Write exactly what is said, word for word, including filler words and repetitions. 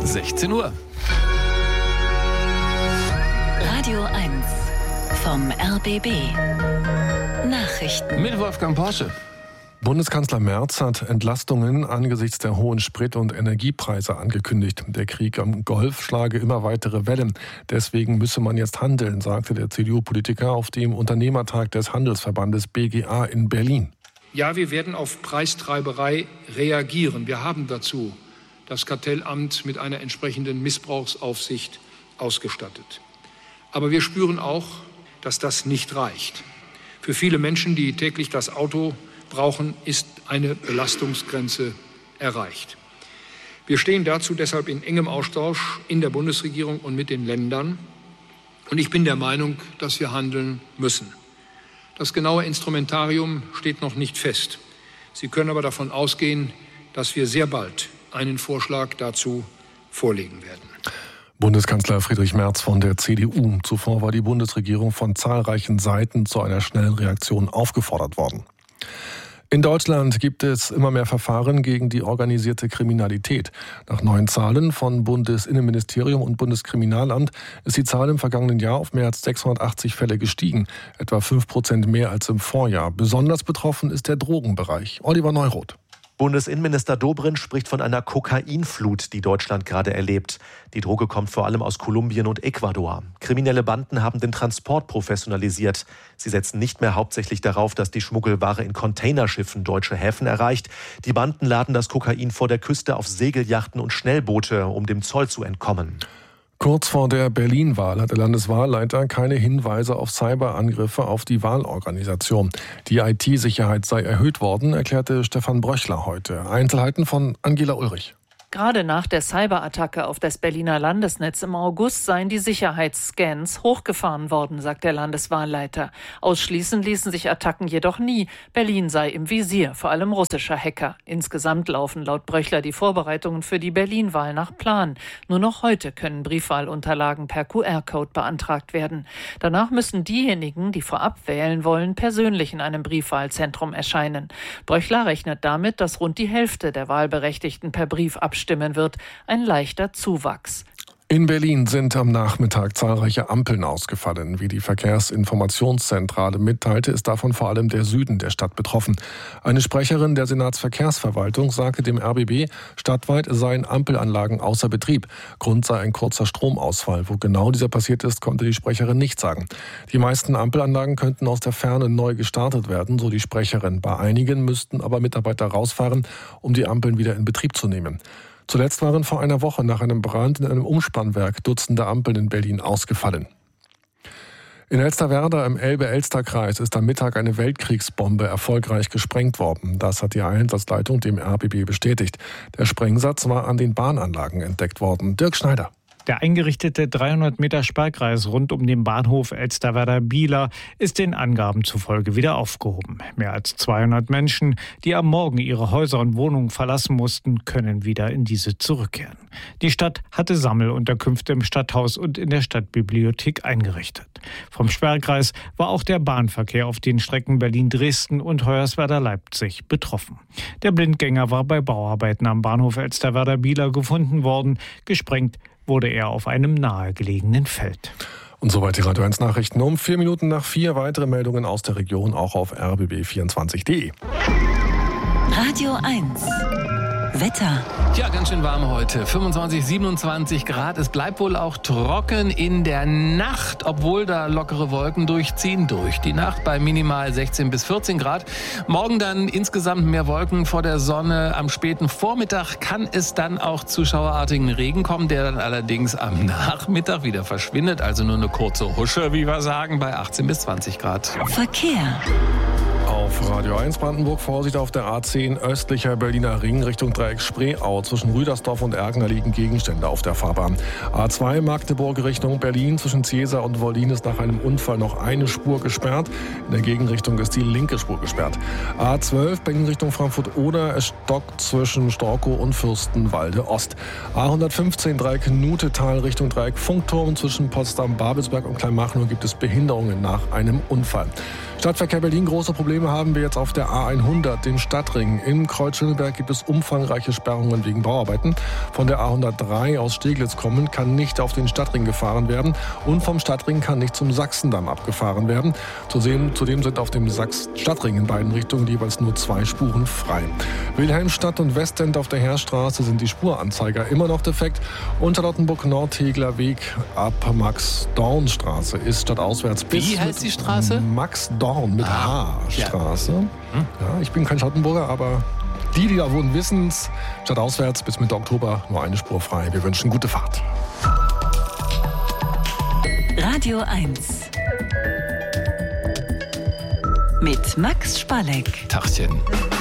sechzehn Uhr. Radio eins vom R B B. Nachrichten. Mit Wolfgang Porsche. Bundeskanzler Merz hat Entlastungen angesichts der hohen Sprit- und Energiepreise angekündigt. Der Krieg am Golf schlage immer weitere Wellen. Deswegen müsse man jetzt handeln, sagte der C D U-Politiker auf dem Unternehmertag des Handelsverbandes B G A in Berlin. Ja, wir werden auf Preistreiberei reagieren. Wir haben dazu das Kartellamt mit einer entsprechenden Missbrauchsaufsicht ausgestattet. Aber wir spüren auch, dass das nicht reicht. Für viele Menschen, die täglich das Auto brauchen, ist eine Belastungsgrenze erreicht. Wir stehen dazu deshalb in engem Austausch in der Bundesregierung und mit den Ländern. Und ich bin der Meinung, dass wir handeln müssen. Das genaue Instrumentarium steht noch nicht fest. Sie können aber davon ausgehen, dass wir sehr bald einen Vorschlag dazu vorlegen werden. Bundeskanzler Friedrich Merz von der C D U. Zuvor war die Bundesregierung von zahlreichen Seiten zu einer schnellen Reaktion aufgefordert worden. In Deutschland gibt es immer mehr Verfahren gegen die organisierte Kriminalität. Nach neuen Zahlen von Bundesinnenministerium und Bundeskriminalamt ist die Zahl im vergangenen Jahr auf mehr als sechshundertachtzig Fälle gestiegen, etwa fünf Prozent mehr als im Vorjahr. Besonders betroffen ist der Drogenbereich. Oliver Neuroth. Bundesinnenminister Dobrindt spricht von einer Kokainflut, die Deutschland gerade erlebt. Die Droge kommt vor allem aus Kolumbien und Ecuador. Kriminelle Banden haben den Transport professionalisiert. Sie setzen nicht mehr hauptsächlich darauf, dass die Schmuggelware in Containerschiffen deutsche Häfen erreicht. Die Banden laden das Kokain vor der Küste auf Segelyachten und Schnellboote, um dem Zoll zu entkommen. Kurz vor der Berlin-Wahl hat der Landeswahlleiter keine Hinweise auf Cyberangriffe auf die Wahlorganisation. Die I T-Sicherheit sei erhöht worden, erklärte Stefan Bröchler heute. Einzelheiten von Angela Ulrich. Gerade nach der Cyberattacke auf das Berliner Landesnetz im August seien die Sicherheitsscans hochgefahren worden, sagt der Landeswahlleiter. Ausschließen ließen sich Attacken jedoch nie. Berlin sei im Visier, vor allem russischer Hacker. Insgesamt laufen laut Bröchler die Vorbereitungen für die Berlin-Wahl nach Plan. Nur noch heute können Briefwahlunterlagen per Q R-Code beantragt werden. Danach müssen diejenigen, die vorab wählen wollen, persönlich in einem Briefwahlzentrum erscheinen. Bröchler rechnet damit, dass rund die Hälfte der Wahlberechtigten per Brief abstimmen wird, ein leichter Zuwachs. In Berlin sind am Nachmittag zahlreiche Ampeln ausgefallen. Wie die Verkehrsinformationszentrale mitteilte, ist davon vor allem der Süden der Stadt betroffen. Eine Sprecherin der Senatsverkehrsverwaltung sagte dem R B B, stadtweit seien Ampelanlagen außer Betrieb. Grund sei ein kurzer Stromausfall. Wo genau dieser passiert ist, konnte die Sprecherin nicht sagen. Die meisten Ampelanlagen könnten aus der Ferne neu gestartet werden, so die Sprecherin. Bei einigen müssten aber Mitarbeiter rausfahren, um die Ampeln wieder in Betrieb zu nehmen. Zuletzt waren vor einer Woche nach einem Brand in einem Umspannwerk Dutzende Ampeln in Berlin ausgefallen. In Elsterwerda im Elbe-Elster-Kreis ist am Mittag eine Weltkriegsbombe erfolgreich gesprengt worden. Das hat die Einsatzleitung dem R B B bestätigt. Der Sprengsatz war an den Bahnanlagen entdeckt worden. Dirk Schneider. Der eingerichtete dreihundert Meter Sperrkreis rund um den Bahnhof Elsterwerda-Bieler ist den Angaben zufolge wieder aufgehoben. Mehr als zweihundert Menschen, die am Morgen ihre Häuser und Wohnungen verlassen mussten, können wieder in diese zurückkehren. Die Stadt hatte Sammelunterkünfte im Stadthaus und in der Stadtbibliothek eingerichtet. Vom Sperrkreis war auch der Bahnverkehr auf den Strecken Berlin-Dresden und Hoyerswerda-Leipzig betroffen. Der Blindgänger war bei Bauarbeiten am Bahnhof Elsterwerda-Bieler gefunden worden. Gesprengt wurde er auf einem nahegelegenen Feld. Und soweit die Radio eins Nachrichten. Um vier Minuten nach vier weitere Meldungen aus der Region, auch auf r b b vierundzwanzig punkt d e. Radio eins. Wetter. Ja, ganz schön warm heute. fünfundzwanzig, siebenundzwanzig Grad. Es bleibt wohl auch trocken in der Nacht, obwohl da lockere Wolken durchziehen durch. Die Nacht bei minimal sechzehn bis vierzehn Grad. Morgen dann insgesamt mehr Wolken vor der Sonne. Am späten Vormittag kann es dann auch zu schauerartigen Regen kommen, der dann allerdings am Nachmittag wieder verschwindet. Also nur eine kurze Husche, wie wir sagen, bei achtzehn bis zwanzig Grad. Verkehr. Auf Radio eins Brandenburg Vorsicht auf der A zehn östlicher Berliner Ring Richtung Dreieck Spreeau. Zwischen Rüdersdorf und Ergner liegen Gegenstände auf der Fahrbahn. A zwei Magdeburg Richtung Berlin zwischen Ziesa und Wollin ist nach einem Unfall noch eine Spur gesperrt. In der Gegenrichtung ist die linke Spur gesperrt. A zwölf Berlin Richtung Frankfurt-Oder. Es stockt zwischen Storkow und Fürstenwalde Ost. A hundertfünfzehn Dreieck Nutetal Richtung Dreieck Funkturm. Zwischen Potsdam, Babelsberg und Kleinmachnow gibt es Behinderungen nach einem Unfall. Stadtverkehr Berlin, große Probleme haben wir jetzt auf der A hundert, dem Stadtring. Im Kreuz Schöneberg gibt es umfangreiche Sperrungen wegen Bauarbeiten. Von der A hundertdrei aus Steglitz kommen kann nicht auf den Stadtring gefahren werden und vom Stadtring kann nicht zum Sachsendamm abgefahren werden. Zudem, zudem sind auf dem Sachs-Stadtring in beiden Richtungen jeweils nur zwei Spuren frei. Wilhelmstadt und Westend auf der Heerstraße sind die Spuranzeiger immer noch defekt. Und Charlottenburg-Nordhegler Weg ab Max-Dorn-Straße ist stadtauswärts bis Wie heißt die Straße? Max-Dorn mit Ah, H-Straße. ja. Ja, ich bin kein Charlottenburger, aber die, die da wohnen, wissen es. Stadtauswärts bis Mitte Oktober nur eine Spur frei. Wir wünschen gute Fahrt. Radio eins. Mit Max Spalleck. Tachchen.